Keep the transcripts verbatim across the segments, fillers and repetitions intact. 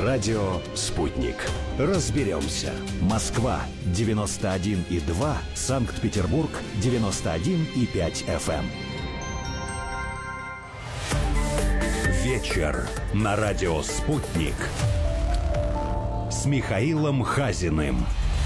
Радио «Спутник». Разберемся. Москва девяносто один и два, Санкт-Петербург девяносто один и пять эф эм. Вечер на радио «Спутник» с Михаилом Хазиным.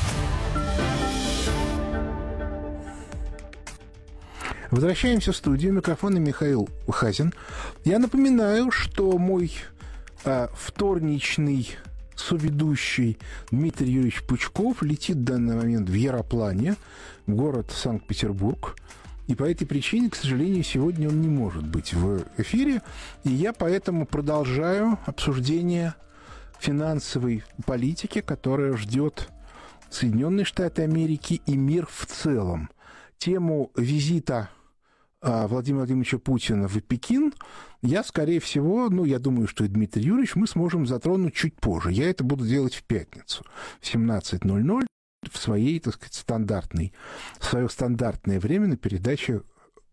Возвращаемся в студию. Микрофон и Михаил Хазин. Я напоминаю, что мой а, вторничный соведущий Дмитрий Юрьевич Пучков летит в данный момент в Яроплане, в город Санкт-Петербург. И по этой причине, к сожалению, сегодня он не может быть в эфире. И я поэтому продолжаю обсуждение финансовой политики, которая ждет Соединенные Штаты Америки и мир в целом. Тему визита Владимира Владимировича Путина в Пекин я, скорее всего, ну, я думаю, что и Дмитрий Юрьевич, мы сможем затронуть чуть позже. Я это буду делать в пятницу в семнадцать ноль ноль в своей, так сказать, стандартной, в свое стандартное время на передаче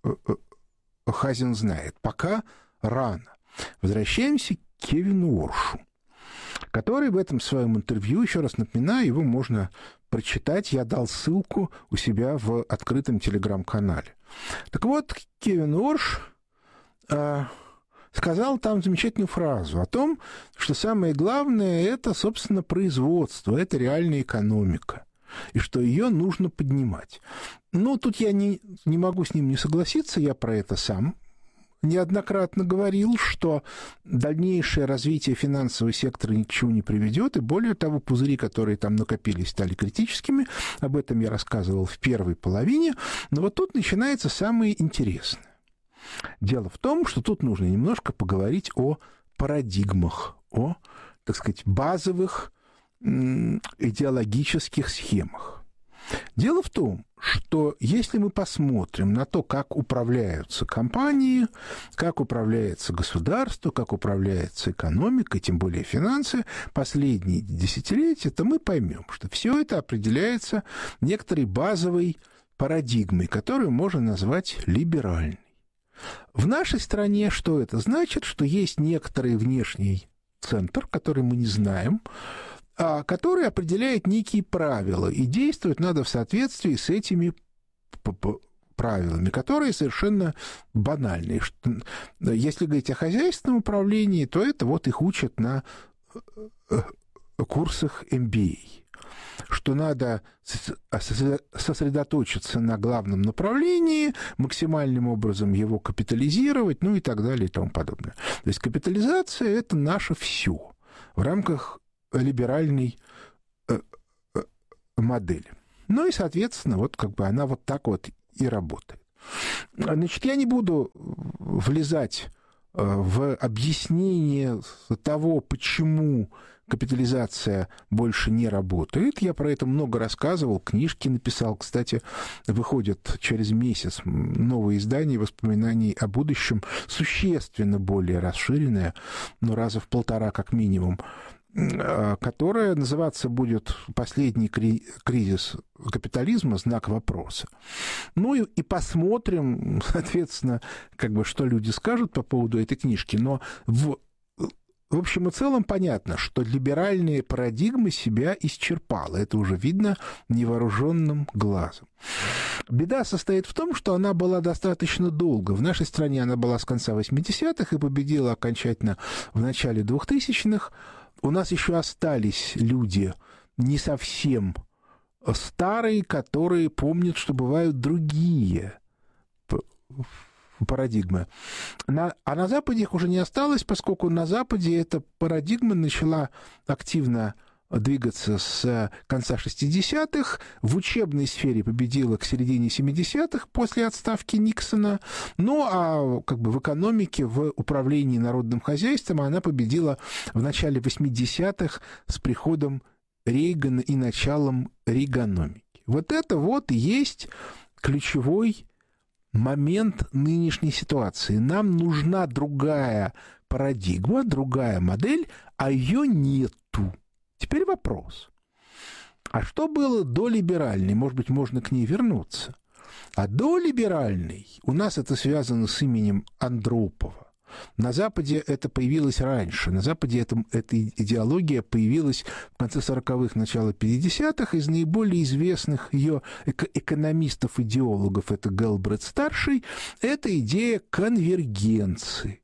«Хазин знает». Пока рано. Возвращаемся к Кевину Оршу, который в этом своем интервью, еще раз напоминаю, его можно прочитать, я дал ссылку у себя в открытом телеграм-канале. Так вот, Кевин Орш э, сказал там замечательную фразу о том, что самое главное – это, собственно, производство, это реальная экономика, и что ее нужно поднимать. Но тут я не, не могу с ним не согласиться, я про это сам неоднократно говорил, что дальнейшее развитие финансового сектора ни к чему не приведет, и более того, пузыри, которые там накопились, стали критическими. Об этом я рассказывал в первой половине. Но вот тут начинается самое интересное. Дело в том, что тут нужно немножко поговорить о парадигмах, о, так сказать, базовых идеологических схемах. Дело в том, что если мы посмотрим на то, как управляются компании, как управляется государство, как управляется экономика, тем более финансы, последние десятилетия, то мы поймем, что все это определяется некоторой базовой парадигмой, которую можно назвать либеральной. В нашей стране что это значит? Что есть некоторый внешний центр, который мы не знаем, который определяет некие правила, и действовать надо в соответствии с этими правилами, которые совершенно банальные. Если говорить о хозяйственном управлении, то это вот их учат на курсах эм би эй, что надо сосредоточиться на главном направлении, максимальным образом его капитализировать, ну и так далее и тому подобное. То есть капитализация – это наше все в рамках либеральной э, э, модели. Ну и, соответственно, вот как бы она вот так вот и работает. Значит, я не буду влезать э, в объяснение того, почему капитализация больше не работает. Я про это много рассказывал, книжки написал. Кстати, выходит через месяц новое издание «Воспоминаний о будущем», существенно более расширенное, ну, раза в полтора как минимум, которая называться будет «Последний кризис капитализма. Знак вопроса». Ну и, и посмотрим, соответственно, как бы, что люди скажут по поводу этой книжки. Но в, в общем и целом понятно, что либеральная парадигма себя исчерпала. Это уже видно невооруженным глазом. Беда состоит в том, что она была достаточно долго. В нашей стране она была с конца восьмидесятых и победила окончательно в начале двухтысячных. У нас еще остались люди не совсем старые, которые помнят, что бывают другие парадигмы. На, а на Западе их уже не осталось, поскольку на Западе эта парадигма начала активно двигаться с конца шестидесятых, в учебной сфере победила к середине семидесятых после отставки Никсона, ну а как бы в экономике, в управлении народным хозяйством она победила в начале восьмидесятых с приходом Рейгана и началом рейганомики. Вот это вот и есть ключевой момент нынешней ситуации. Нам нужна другая парадигма, другая модель, а ее нету. Теперь вопрос. А что было до либеральной? Может быть, можно к ней вернуться. А до либеральной у нас это связано с именем Андропова. На Западе это появилось раньше. На Западе это, эта идеология появилась в конце сороковых, начало пятидесятых. Из наиболее известных ее экономистов-идеологов, это Гэлбрэт-старший, это идея конвергенции.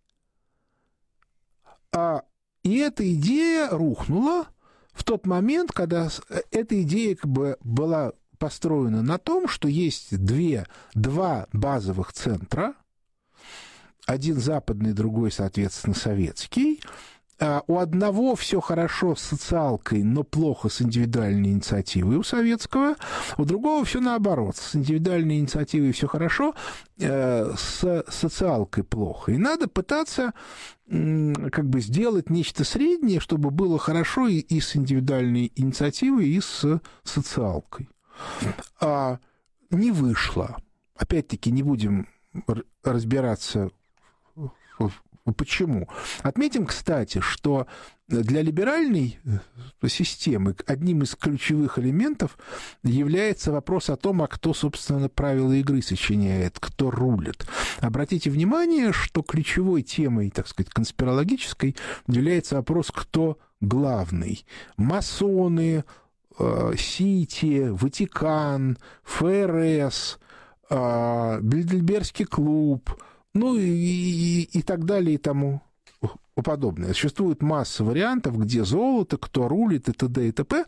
А, и эта идея рухнула в тот момент, когда эта идея как бы была построена на том, что есть две, два базовых центра, один западный, другой, соответственно, советский. У одного все хорошо с социалкой, но плохо с индивидуальной инициативой у советского, у другого все наоборот, с индивидуальной инициативой все хорошо, с социалкой плохо. И надо пытаться как бы сделать нечто среднее, чтобы было хорошо и с индивидуальной инициативой, и с социалкой. А не вышло. Опять-таки не будем разбираться, почему. Отметим, кстати, что для либеральной системы одним из ключевых элементов является вопрос о том, а кто, собственно, правила игры сочиняет, кто рулит. Обратите внимание, что ключевой темой, так сказать, конспирологической является вопрос, кто главный. Масоны, Сити, Ватикан, ФРС, Бильдельбергский клуб, ну и, и, и так далее и тому подобное. Существует масса вариантов, где золото, кто рулит и т.д. и т.п.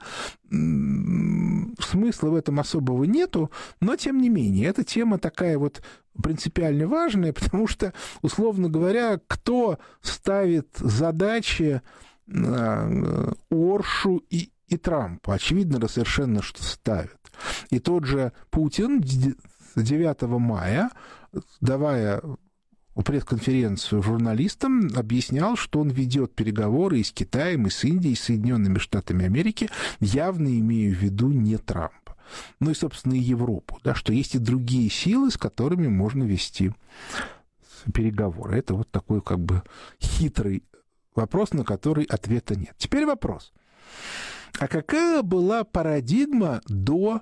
Смысла в этом особого нету, но тем не менее, эта тема такая вот принципиально важная, потому что, условно говоря, кто ставит задачи Оршу и, и Трампу? Очевидно совершенно, что ставят. И тот же Путин девятого мая, давая пресс-конференцию журналистам, объяснял, что он ведет переговоры и с Китаем, и с Индией, и с Соединенными Штатами Америки, явно имея в виду не Трампа. Ну и, собственно, и Европу, да, что есть и другие силы, с которыми можно вести переговоры. Это вот такой как бы хитрый вопрос, на который ответа нет. Теперь вопрос. А какая была парадигма до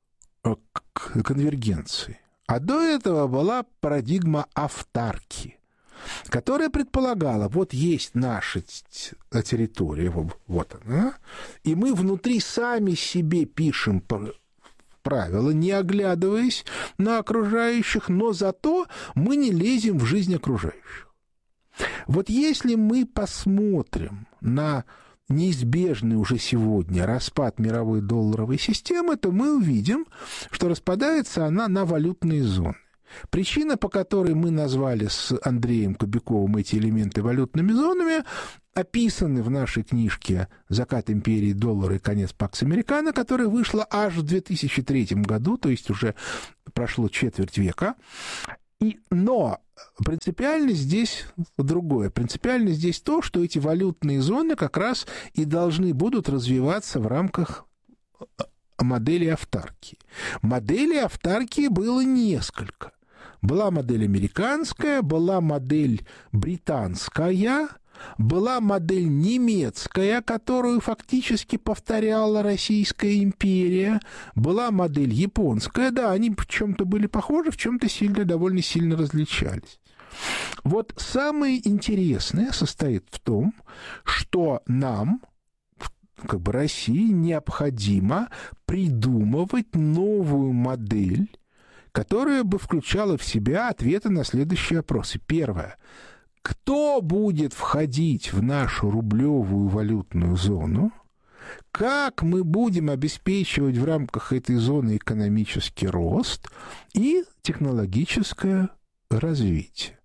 конвергенции? А до этого была парадигма автарки, которая предполагала, вот есть наша территория, вот она, и мы внутри сами себе пишем правила, не оглядываясь на окружающих, но зато мы не лезем в жизнь окружающих. Вот если мы посмотрим на неизбежный уже сегодня распад мировой долларовой системы, то мы увидим, что распадается она на валютные зоны. Причина, по которой мы назвали с Андреем Кобяковым эти элементы валютными зонами, описаны в нашей книжке «Закат империи доллара и конец Пакс Американо», которая вышла аж в две тысячи третьем году, то есть уже прошло четверть века. И, но принципиально здесь другое. Принципиально здесь то, что эти валютные зоны как раз и должны будут развиваться в рамках модели автаркии. Моделей автаркии было несколько. Была модель американская, была модель британская, была модель немецкая, которую фактически повторяла Российская империя, была модель японская, да, они в чем-то были похожи, в чем-то сильно, довольно сильно различались. Вот самое интересное состоит в том, что нам, как бы России, необходимо придумывать новую модель, которая бы включала в себя ответы на следующие вопросы. Первое. Кто будет входить в нашу рублевую валютную зону? Как мы будем обеспечивать в рамках этой зоны экономический рост и технологическое развитие?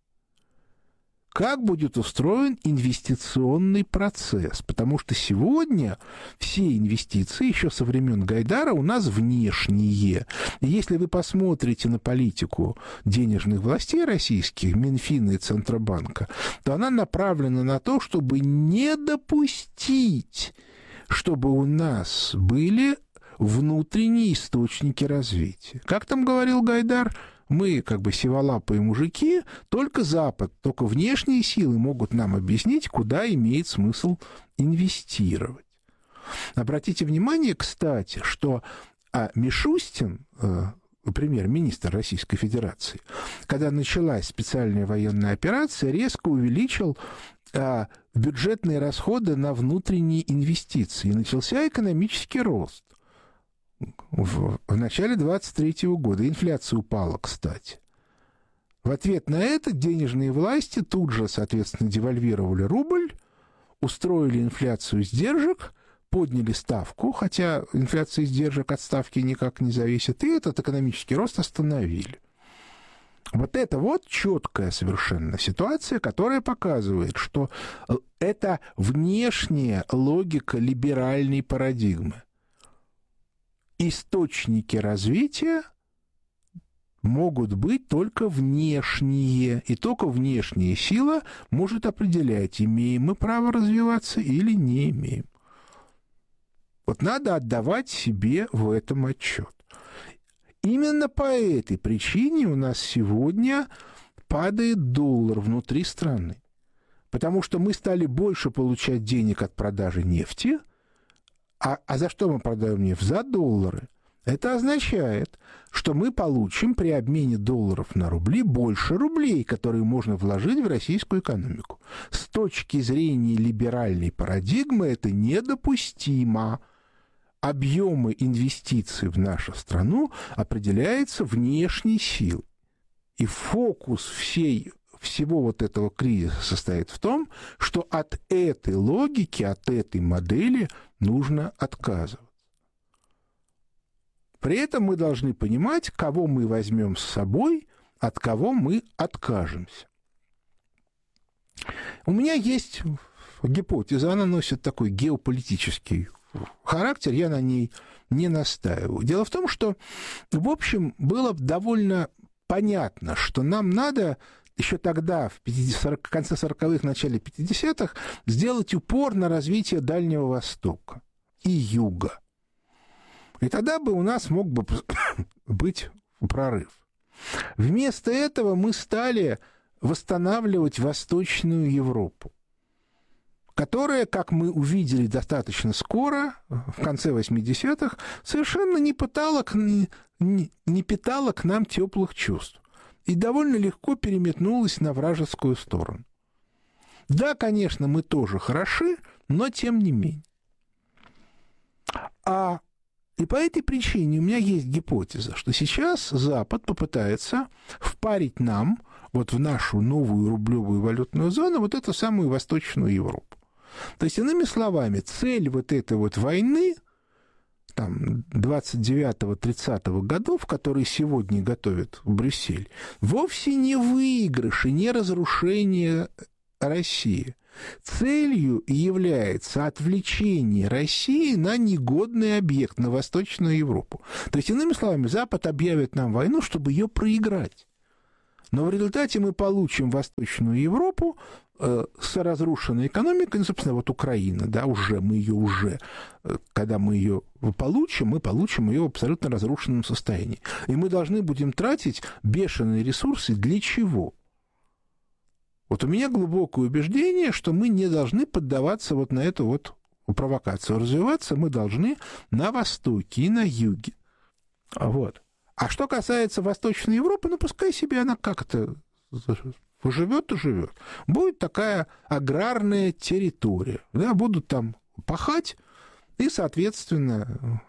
Как будет устроен инвестиционный процесс? Потому что сегодня все инвестиции, еще со времен Гайдара, у нас внешние. И если вы посмотрите на политику денежных властей российских, Минфина и Центробанка, то она направлена на то, чтобы не допустить, чтобы у нас были внутренние источники развития. Как там говорил Гайдар? Мы, как бы сиволапые мужики, только Запад, только внешние силы могут нам объяснить, куда имеет смысл инвестировать. Обратите внимание, кстати, что а, Мишустин, премьер-министр Российской Федерации, когда началась специальная военная операция, резко увеличил а, бюджетные расходы на внутренние инвестиции. И начался экономический рост в, в начале двадцать третьего года. Инфляция упала, кстати. В ответ на это денежные власти тут же, соответственно, девальвировали рубль, устроили инфляцию сдержек, подняли ставку, хотя инфляция издержек от ставки никак не зависит, и этот экономический рост остановили. Вот это вот четкая совершенно ситуация, которая показывает, что это внешняя логика либеральной парадигмы. Источники развития могут быть только внешние, и только внешняя сила может определять, имеем мы право развиваться или не имеем. Вот надо отдавать себе в этом отчет. Именно по этой причине у нас сегодня падает доллар внутри страны. Потому что мы стали больше получать денег от продажи нефти. А, а за что мы продаем нефть? За доллары. Это означает, что мы получим при обмене долларов на рубли больше рублей, которые можно вложить в российскую экономику. С точки зрения либеральной парадигмы это недопустимо. Объемы инвестиций в нашу страну определяются внешней силой. И фокус всей, всего вот этого кризиса состоит в том, что от этой логики, от этой модели нужно отказываться. При этом мы должны понимать, кого мы возьмем с собой, от кого мы откажемся. У меня есть гипотеза, она носит такой геополитический характер, я на ней не настаиваю. Дело в том, что, в общем, было довольно понятно, что нам надо еще тогда, в конце сороковых, начале пятидесятых, сделать упор на развитие Дальнего Востока и Юга. И тогда бы у нас мог бы быть прорыв. Вместо этого мы стали восстанавливать Восточную Европу, которая, как мы увидели достаточно скоро, в конце восьмидесятых, совершенно не питала к, не, не питала к нам теплых чувств и довольно легко переметнулась на вражескую сторону. Да, конечно, мы тоже хороши, но тем не менее. А, и по этой причине у меня есть гипотеза, что сейчас Запад попытается впарить нам, вот в нашу новую рублевую валютную зону, вот эту самую Восточную Европу. То есть, иными словами, цель вот этой вот войны, там, двадцать девятого тридцатого годов, которые сегодня готовят в Брюссель, вовсе не выигрыш и не разрушение России. Целью является отвлечение России на негодный объект, на Восточную Европу. То есть, иными словами, Запад объявит нам войну, чтобы ее проиграть. Но в результате мы получим Восточную Европу э, с разрушенной экономикой, ну, собственно, вот Украина, да, уже, мы ее уже, э, когда мы ее получим, мы получим ее в абсолютно разрушенном состоянии. И мы должны будем тратить бешеные ресурсы для чего? Вот у меня глубокое убеждение, что мы не должны поддаваться вот на эту вот провокацию. Развиваться мы должны на Востоке и на Юге. Вот. А что касается Восточной Европы, ну, пускай себе она как-то живет и живет. Будет такая аграрная территория. Да, будут там пахать и, соответственно,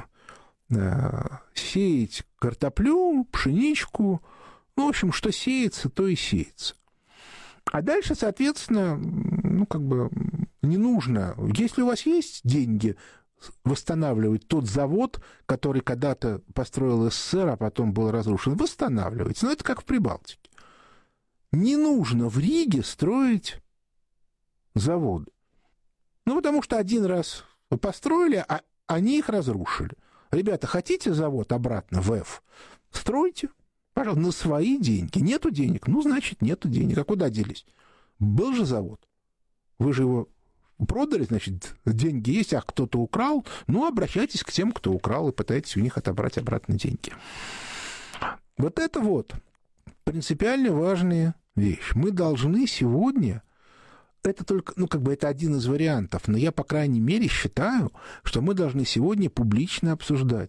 сеять картоплю, пшеничку. Ну, в общем, что сеется, то и сеется. А дальше, соответственно, ну, как бы не нужно. Если у вас есть деньги восстанавливать тот завод, который когда-то построил СССР, а потом был разрушен, восстанавливайте. Но это как в Прибалтике. Не нужно в Риге строить заводы. Ну, потому что один раз построили, а они их разрушили. Ребята, хотите завод обратно в F? Стройте, пожалуйста, на свои деньги. Нету денег? Ну, значит, нету денег. А куда делись? Был же завод. Вы же его продали, значит, деньги есть, а кто-то украл, ну, обращайтесь к тем, кто украл, и пытайтесь у них отобрать обратно деньги. Вот это вот принципиально важная вещь. Мы должны сегодня, это только, ну, как бы это один из вариантов, но я, по крайней мере, считаю, что мы должны сегодня публично обсуждать,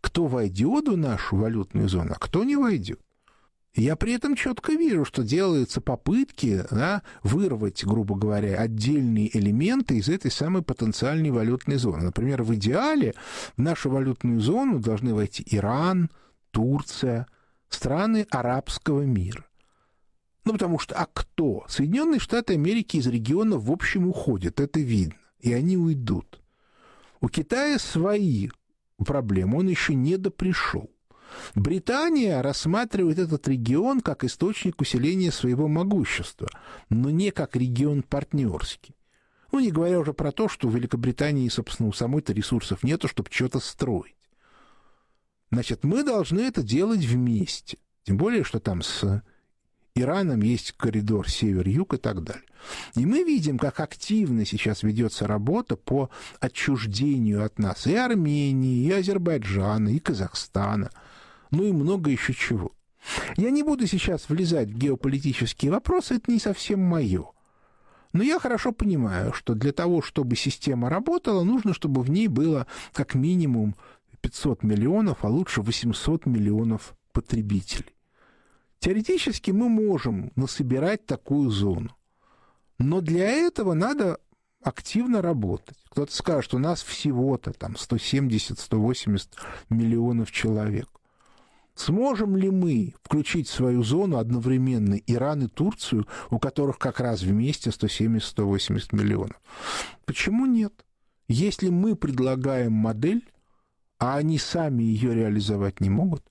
кто войдет в нашу валютную зону, а кто не войдет. Я при этом четко вижу, что делаются попытки, да, вырвать, грубо говоря, отдельные элементы из этой самой потенциальной валютной зоны. Например, в идеале в нашу валютную зону должны войти Иран, Турция, страны арабского мира. Ну, потому что, а кто? Соединенные Штаты Америки из региона в общем уходят, это видно, и они уйдут. У Китая свои проблемы, он еще не допришел. Британия рассматривает этот регион как источник усиления своего могущества, но не как регион партнерский. Ну, не говоря уже про то, что у Великобритании, собственно, у самой-то ресурсов нету, чтобы что-то строить. Значит, мы должны это делать вместе. Тем более, что там с Ираном есть коридор север-юг и так далее. И мы видим, как активно сейчас ведется работа по отчуждению от нас и Армении, и Азербайджана, и Казахстана, ну и много еще чего. Я не буду сейчас влезать в геополитические вопросы, это не совсем мое. Но я хорошо понимаю, что для того, чтобы система работала, нужно, чтобы в ней было как минимум пятьсот миллионов, а лучше восемьсот миллионов потребителей. Теоретически мы можем насобирать такую зону. Но для этого надо активно работать. Кто-то скажет, у нас всего-то там сто семьдесят - сто восемьдесят миллионов человек. Сможем ли мы включить в свою зону одновременно Иран и Турцию, у которых как раз вместе сто семьдесят - сто восемьдесят миллионов? Почему нет? Если мы предлагаем модель, а они сами ее реализовать не могут,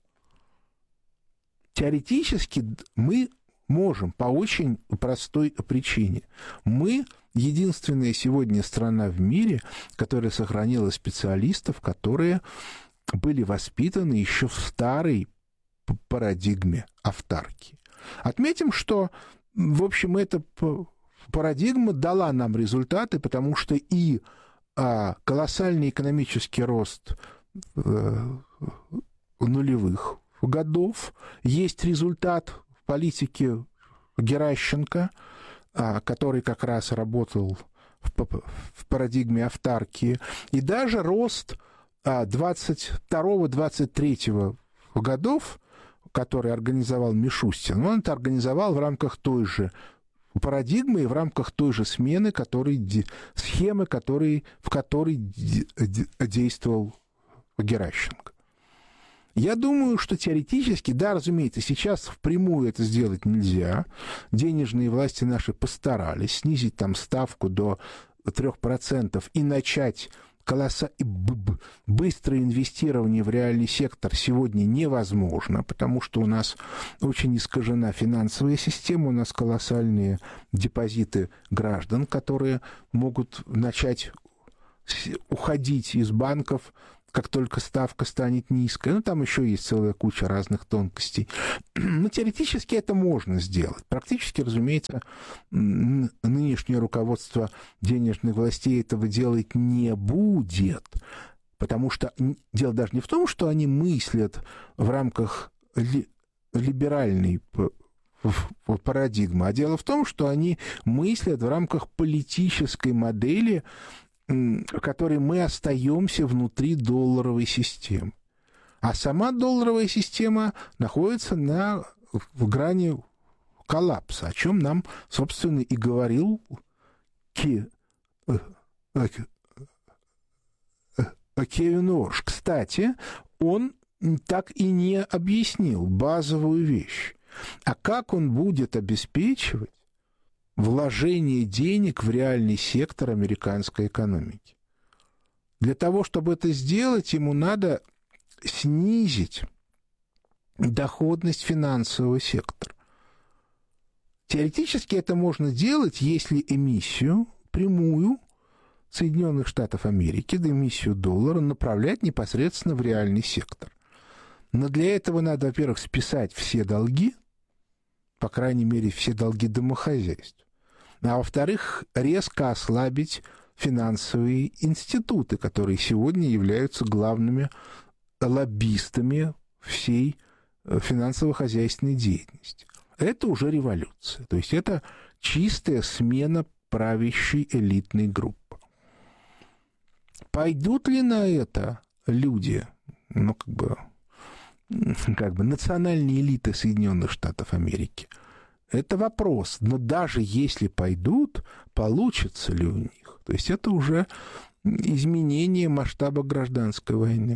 теоретически мы можем по очень простой причине. Мы единственная сегодня страна в мире, которая сохранила специалистов, которые были воспитаны еще в старой парадигме автарки. Отметим, что, в общем, эта парадигма дала нам результаты, потому что и а, колоссальный экономический рост а, нулевых годов есть результат в политике Геращенко, а, который как раз работал в, в парадигме автаркии, и даже рост двадцать второго - двадцать третьего годов, который организовал Мишустин, он это организовал в рамках той же парадигмы и в рамках той же смены, который, схемы, который, в которой действовал Геращенко. Я думаю, что теоретически, да, разумеется, сейчас впрямую это сделать нельзя. Денежные власти наши постарались снизить там ставку до трех процентов и начать колосса... быстрое инвестирование в реальный сектор сегодня невозможно, потому что у нас очень искажена финансовая система, у нас колоссальные депозиты граждан, которые могут начать уходить из банков, как только ставка станет низкой. Ну, там еще есть целая куча разных тонкостей. Но теоретически это можно сделать. Практически, разумеется, нынешнее руководство денежных властей этого делать не будет. Потому что дело даже не в том, что они мыслят в рамках ли, либеральной парадигмы, а дело в том, что они мыслят в рамках политической модели, в которой мы остаемся внутри долларовой системы. А сама долларовая система находится на, в грани коллапса, о чем нам, собственно, и говорил Ки, Кевин Орш. Кстати, он так и не объяснил базовую вещь. А как он будет обеспечивать вложение денег в реальный сектор американской экономики? Для того, чтобы это сделать, ему надо снизить доходность финансового сектора. Теоретически это можно делать, если эмиссию прямую Соединенных Штатов Америки, да эмиссию доллара, направлять непосредственно в реальный сектор. Но для этого надо, во-первых, списать все долги, по крайней мере, все долги домохозяйств. А во-вторых, резко ослабить финансовые институты, которые сегодня являются главными лоббистами всей финансово-хозяйственной деятельности. Это уже революция. То есть это чистая смена правящей элитной группы. Пойдут ли на это люди? ну, как бы, как бы национальной элиты Соединенных Штатов Америки. Это вопрос. Но даже если пойдут, получится ли у них? То есть это уже изменение масштаба гражданской войны.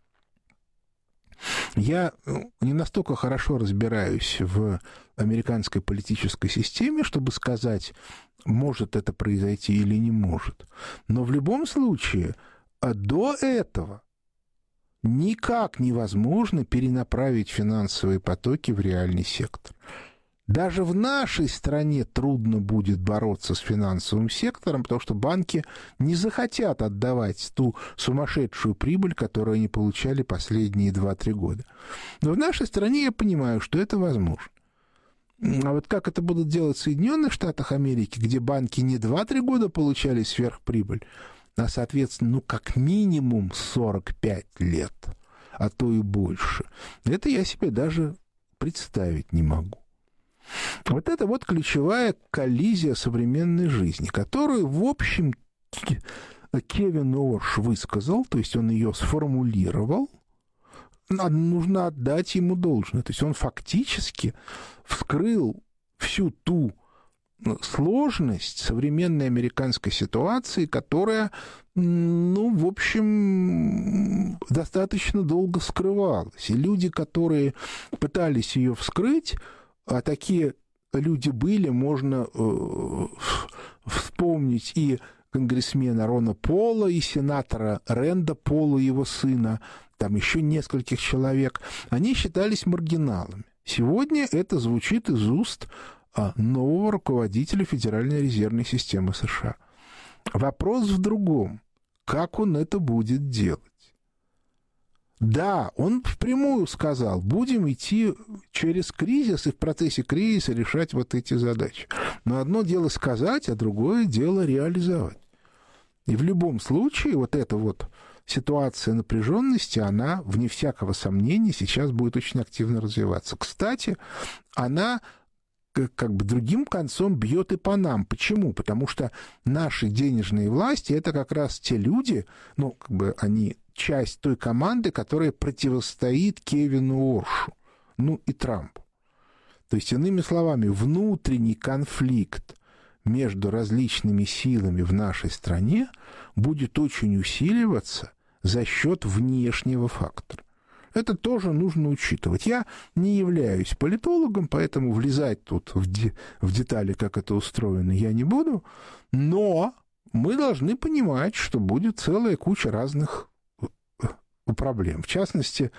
Я не настолько хорошо разбираюсь в американской политической системе, чтобы сказать, может это произойти или не может. Но в любом случае, до этого никак невозможно перенаправить финансовые потоки в реальный сектор. Даже в нашей стране трудно будет бороться с финансовым сектором, потому что банки не захотят отдавать ту сумасшедшую прибыль, которую они получали последние два-три года. Но в нашей стране я понимаю, что это возможно. А вот как это будут делать в Соединенных Штатах Америки, где банки не два-три года получали сверхприбыль, а, соответственно, ну, как минимум сорок пять лет, а то и больше, это я себе даже представить не могу. Вот это вот ключевая коллизия современной жизни, которую, в общем, Кевин Орш высказал, то есть он ее сформулировал, нужно отдать ему должное. То есть он фактически вскрыл всю ту сложность современной американской ситуации, которая, ну, в общем, достаточно долго скрывалась. И люди, которые пытались ее вскрыть, а такие люди были, можно э, вспомнить и конгрессмена Рона Пола, и сенатора Рэнда Пола, его сына, там еще нескольких человек, они считались маргиналами. Сегодня это звучит из уст а, нового руководителя Федеральной резервной системы США. Вопрос в другом. Как он это будет делать? Да, он впрямую сказал, будем идти через кризис и в процессе кризиса решать вот эти задачи. Но одно дело сказать, а другое дело реализовать. И в любом случае вот эта вот ситуация напряженности, она, вне всякого сомнения, сейчас будет очень активно развиваться. Кстати, она как бы другим концом бьет и по нам. Почему? Потому что наши денежные власти — это как раз те люди, ну, как бы они часть той команды, которая противостоит Кевину Оршу, ну и Трампу. То есть, иными словами, внутренний конфликт между различными силами в нашей стране будет очень усиливаться за счет внешнего фактора. Это тоже нужно учитывать. Я не являюсь политологом, поэтому влезать тут в, де- в детали, как это устроено, я не буду, но мы должны понимать, что будет целая куча разных проблем. В частности,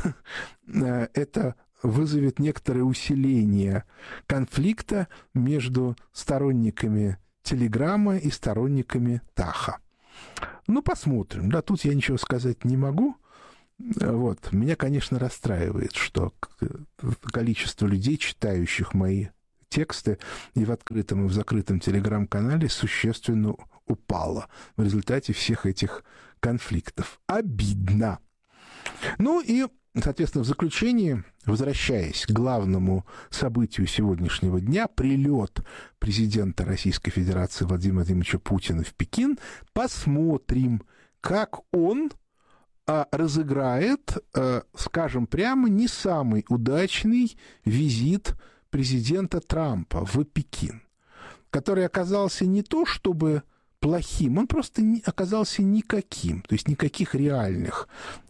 это вызовет некоторое усиление конфликта между сторонниками Телеграма и сторонниками Таха. Ну, посмотрим. Да, тут я ничего сказать не могу. Вот. Меня, конечно, расстраивает, что количество людей, читающих мои тексты и в открытом, и в закрытом Телеграм-канале, существенно упало в результате всех этих конфликтов. Обидно. Ну и, соответственно, в заключении, возвращаясь к главному событию сегодняшнего дня, прилет президента Российской Федерации Владимира Владимировича Путина в Пекин, посмотрим, как он а, разыграет, а, скажем прямо, не самый удачный визит президента Трампа в Пекин, который оказался не то чтобы плохим, он просто не, оказался никаким, то есть никаких реальных